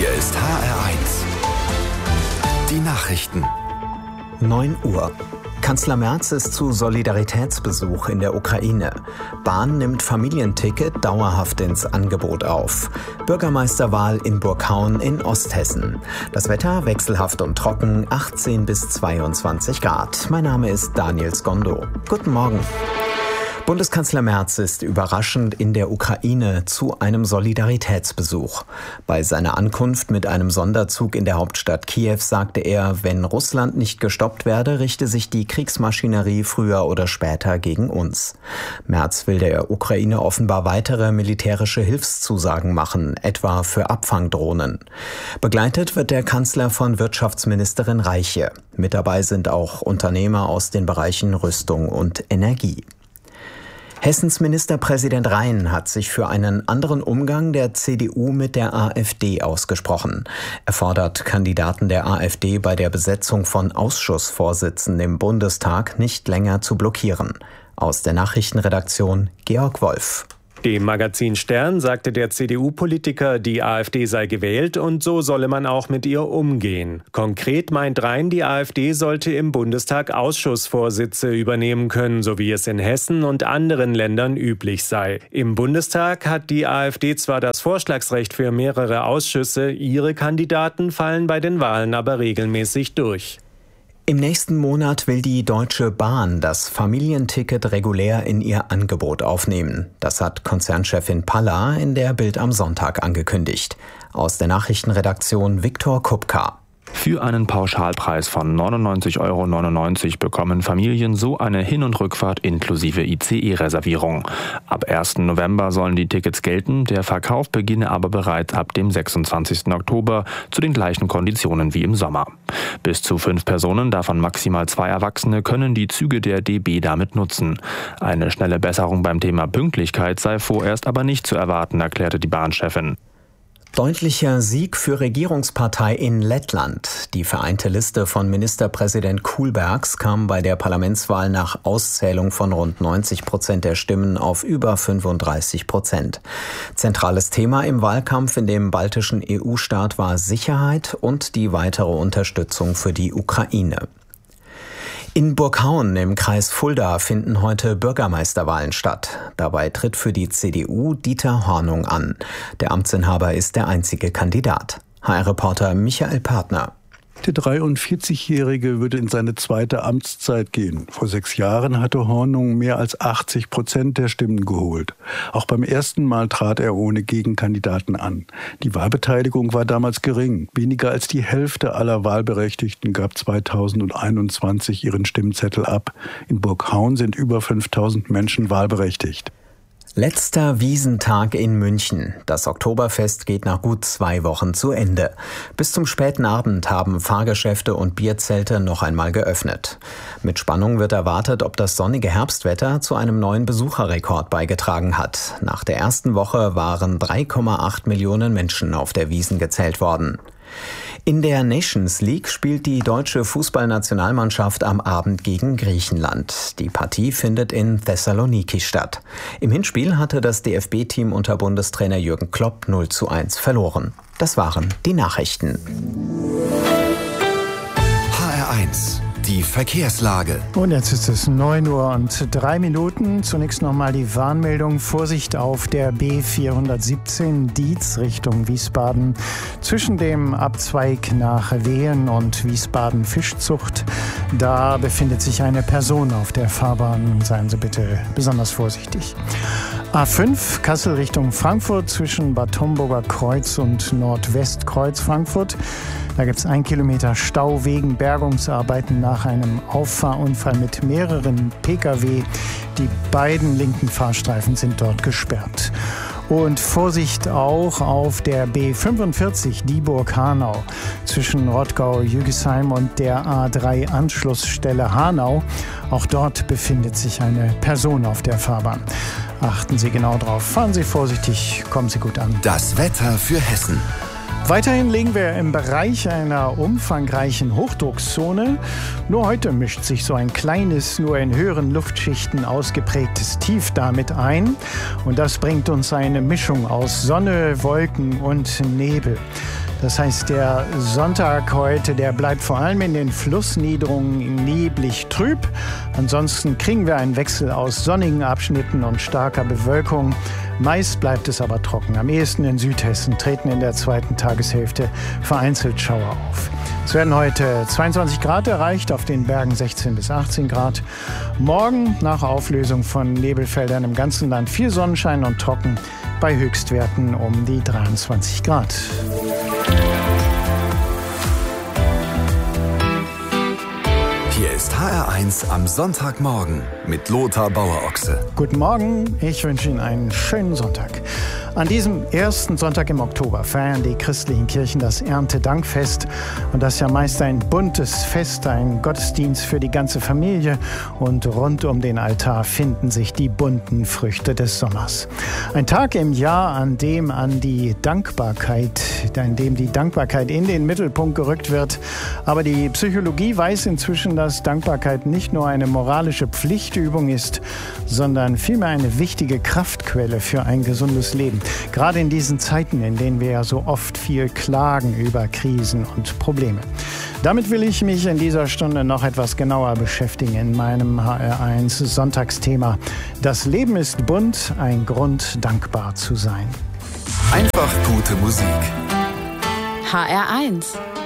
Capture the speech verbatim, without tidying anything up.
Hier ist H R eins. Die Nachrichten. neun Uhr. Kanzler Merz ist zu Solidaritätsbesuch in der Ukraine. Bahn nimmt Familienticket dauerhaft ins Angebot auf. Bürgermeisterwahl in Burghaun in Osthessen. Das Wetter wechselhaft und trocken, achtzehn bis zweiundzwanzig Grad. Mein Name ist Daniel Skondo. Guten Morgen. Bundeskanzler Merz ist überraschend in der Ukraine zu einem Solidaritätsbesuch. Bei seiner Ankunft mit einem Sonderzug in der Hauptstadt Kiew sagte er, wenn Russland nicht gestoppt werde, richte sich die Kriegsmaschinerie früher oder später gegen uns. Merz will der Ukraine offenbar weitere militärische Hilfszusagen machen, etwa für Abfangdrohnen. Begleitet wird der Kanzler von Wirtschaftsministerin Reiche. Mit dabei sind auch Unternehmer aus den Bereichen Rüstung und Energie. Hessens Ministerpräsident Rhein hat sich für einen anderen Umgang der C D U mit der AfD ausgesprochen. Er fordert Kandidaten der AfD bei der Besetzung von Ausschussvorsitzenden im Bundestag nicht länger zu blockieren. Aus der Nachrichtenredaktion Georg Wolf. Dem Magazin Stern sagte der C D U-Politiker, die AfD sei gewählt und so solle man auch mit ihr umgehen. Konkret meint Rhein, die AfD sollte im Bundestag Ausschussvorsitze übernehmen können, so wie es in Hessen und anderen Ländern üblich sei. Im Bundestag hat die AfD zwar das Vorschlagsrecht für mehrere Ausschüsse, ihre Kandidaten fallen bei den Wahlen aber regelmäßig durch. Im nächsten Monat will die Deutsche Bahn das Familienticket regulär in ihr Angebot aufnehmen. Das hat Konzernchefin Palla in der Bild am Sonntag angekündigt. Aus der Nachrichtenredaktion Viktor Kupka. Für einen Pauschalpreis von neunundneunzig Euro neunundneunzig bekommen Familien so eine Hin- und Rückfahrt inklusive I C E-Reservierung. Ab ersten November sollen die Tickets gelten, der Verkauf beginne aber bereits ab dem sechsundzwanzigsten Oktober zu den gleichen Konditionen wie im Sommer. Bis zu fünf Personen, davon maximal zwei Erwachsene, können die Züge der D B damit nutzen. Eine schnelle Besserung beim Thema Pünktlichkeit sei vorerst aber nicht zu erwarten, erklärte die Bahnchefin. Deutlicher Sieg für Regierungspartei in Lettland. Die vereinte Liste von Ministerpräsident Kullbergs kam bei der Parlamentswahl nach Auszählung von rund neunzig Prozent der Stimmen auf über fünfunddreißig Prozent. Zentrales Thema im Wahlkampf in dem baltischen E U-Staat war Sicherheit und die weitere Unterstützung für die Ukraine. In Burghaun im Kreis Fulda finden heute Bürgermeisterwahlen statt. Dabei tritt für die C D U Dieter Hornung an. Der Amtsinhaber ist der einzige Kandidat. H R-Reporter Michael Partner. Der dreiundvierzigjährige würde in seine zweite Amtszeit gehen. Vor sechs Jahren hatte Hornung mehr als achtzig Prozent der Stimmen geholt. Auch beim ersten Mal trat er ohne Gegenkandidaten an. Die Wahlbeteiligung war damals gering. Weniger als die Hälfte aller Wahlberechtigten gab zweitausendeinundzwanzig ihren Stimmzettel ab. In Burghaun sind über fünftausend Menschen wahlberechtigt. Letzter Wiesntag in München. Das Oktoberfest geht nach gut zwei Wochen zu Ende. Bis zum späten Abend haben Fahrgeschäfte und Bierzelte noch einmal geöffnet. Mit Spannung wird erwartet, ob das sonnige Herbstwetter zu einem neuen Besucherrekord beigetragen hat. Nach der ersten Woche waren drei Komma acht Millionen Menschen auf der Wiesn gezählt worden. In der Nations League spielt die deutsche Fußballnationalmannschaft am Abend gegen Griechenland. Die Partie findet in Thessaloniki statt. Im Hinspiel hatte das D F B-Team unter Bundestrainer Jürgen Klopp null zu eins verloren. Das waren die Nachrichten. H R eins. Die Verkehrslage. Und jetzt ist es neun Uhr und drei Minuten. Zunächst nochmal die Warnmeldung. Vorsicht auf der B vierhundertsiebzehn Dietz Richtung Wiesbaden. Zwischen dem Abzweig nach Wehen und Wiesbaden Fischzucht. Da befindet sich eine Person auf der Fahrbahn. Seien Sie bitte besonders vorsichtig. A fünf Kassel Richtung Frankfurt zwischen Bad Homburger Kreuz und Nordwestkreuz Frankfurt. Da gibt es ein Kilometer Stau wegen Bergungsarbeiten nach einem Auffahrunfall mit mehreren Pkw. Die beiden linken Fahrstreifen sind dort gesperrt. Und Vorsicht auch auf der B fünfundvierzig Dieburg-Hanau zwischen Rottgau-Jügesheim und der A drei Anschlussstelle Hanau. Auch dort befindet sich eine Person auf der Fahrbahn. Achten Sie genau drauf. Fahren Sie vorsichtig, kommen Sie gut an. Das Wetter für Hessen. Weiterhin liegen wir im Bereich einer umfangreichen Hochdruckzone. Nur heute mischt sich so ein kleines, nur in höheren Luftschichten ausgeprägtes Tief damit ein. Und das bringt uns eine Mischung aus Sonne, Wolken und Nebel. Das heißt, der Sonntag heute, der bleibt vor allem in den Flussniederungen neblig trüb. Ansonsten kriegen wir einen Wechsel aus sonnigen Abschnitten und starker Bewölkung. Meist bleibt es aber trocken. Am ehesten in Südhessen treten in der zweiten Tageshälfte vereinzelt Schauer auf. Es werden heute zweiundzwanzig Grad erreicht, auf den Bergen sechzehn bis achtzehn Grad. Morgen nach Auflösung von Nebelfeldern im ganzen Land viel Sonnenschein und trocken bei Höchstwerten um die dreiundzwanzig Grad. Hier ist H R eins am Sonntagmorgen mit Lothar Bauer-Ochse. Guten Morgen, ich wünsche Ihnen einen schönen Sonntag. An diesem ersten Sonntag im Oktober feiern die christlichen Kirchen das Erntedankfest. Und das ist ja meist ein buntes Fest, ein Gottesdienst für die ganze Familie. Und rund um den Altar finden sich die bunten Früchte des Sommers. Ein Tag im Jahr, an dem an die Dankbarkeit, an dem die Dankbarkeit in den Mittelpunkt gerückt wird. Aber die Psychologie weiß inzwischen, dass Dankbarkeit nicht nur eine moralische Pflichtübung ist, sondern vielmehr eine wichtige Kraftquelle für ein gesundes Leben. Gerade in diesen Zeiten, in denen wir ja so oft viel klagen über Krisen und Probleme. Damit will ich mich in dieser Stunde noch etwas genauer beschäftigen in meinem H R eins Sonntagsthema. Das Leben ist bunt, ein Grund, dankbar zu sein. Einfach gute Musik. H R eins